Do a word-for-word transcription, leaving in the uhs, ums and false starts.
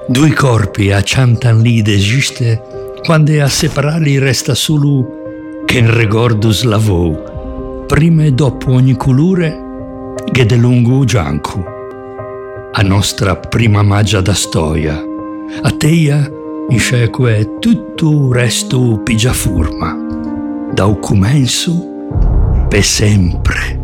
Due corpi acciantan lì d'esiste, quando a separarli resta solo che in regordus lavò, prima e dopo ogni colore, che de lungo gianco. A nostra prima magia da storia, a teia in sceque tutto resto pigia forma, da un comenzo per sempre.